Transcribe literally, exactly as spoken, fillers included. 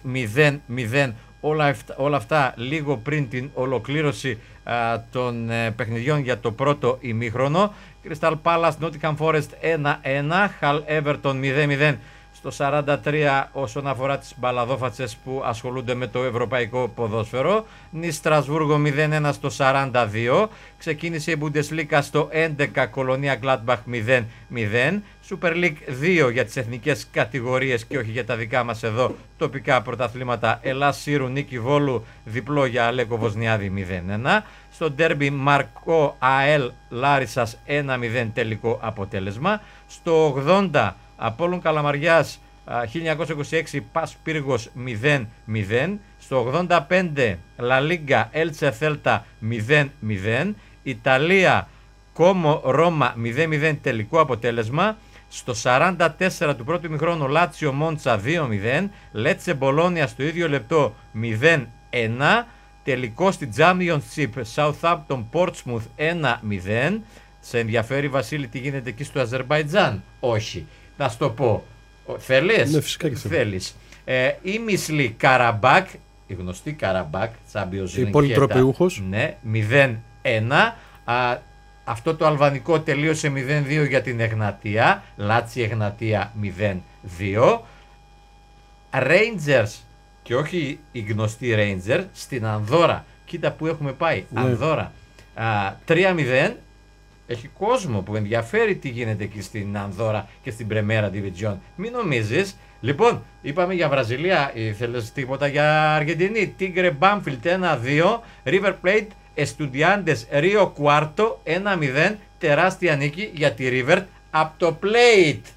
μηδέν μηδέν. Όλα, όλα αυτά λίγο πριν την ολοκλήρωση α, των ε, παιχνιδιών για το πρώτο ημίχρονο. Crystal Palace, Nottingham Forest ένα ένα, Hull Everton μηδέν μηδέν στο σαράντα τρία όσον αφορά τις μπαλαδόφατσες που ασχολούνται με το ευρωπαϊκό ποδόσφαιρο. Νις Στρασβούργο μηδέν ένα στο σαράντα δύο. Ξεκίνησε η Bundesliga στο έντεκα, Κολονία Gladbach μηδέν μηδέν. Super League δύο για τις εθνικές κατηγορίες και όχι για τα δικά μας εδώ τοπικά πρωταθλήματα. Ελλάς Σύρου, Νίκη Βόλου, διπλό για Αλέκο Βοσνιάδη μηδέν ένα. Στο ντέρμπι Μαρκό ΑΕΛ Λάρισσας ένα μηδέν τελικό αποτέλεσμα. Στο ογδόντα Απόλλων Καλαμαριάς χίλια εννιακόσια είκοσι έξι Πας Πύργος μηδέν μηδέν. Στο ογδόντα πέντε Λα Λίγκα Έλτσε Θέλτα μηδέν μηδέν. Ιταλία Κόμο Ρώμα μηδέν μηδέν τελικό αποτέλεσμα. Στο σαράντα τέσσερα του πρώτου ημιχρόνου Λάτσιο Μόντσα δύο μηδέν. Λέτσε Μπολόνια στο ίδιο λεπτό μηδέν ένα. Τελικό στη Championship Southampton Portsmouth ένα μηδέν. Σε ενδιαφέρει, Βασίλη, τι γίνεται εκεί στο Αζερμπαϊτζάν? Όχι. Να σου το πω. Θέλεις? Ναι, φυσικά και θέλεις. Ε, η Μισλή Καραμπάκ, η γνωστή Καραμπάκ, Champions League. Η πολυτροπιούχος. Ναι, μηδέν ένα. Α, αυτό το αλβανικό τελείωσε μηδέν δύο για την Εγνατία. Λάτσι Εγνατία μηδέν δύο. Rangers, και όχι η γνωστή Rangers, στην Ανδόρα. Κοίτα που έχουμε πάει. Ναι. Ανδόρα. Α, τρία μηδέν. Έχει κόσμο που ενδιαφέρει τι γίνεται εκεί στην Ανδόρα και στην Πρεμέρα Division. Μην νομίζεις. Λοιπόν, είπαμε για Βραζιλία. Θέλεις τίποτα για Αργεντινή? Tigre Banfield ένα δύο. River Plate Estudiantes Rio Cuarto ένα μηδέν. Τεράστια νίκη για τη River από το Plate.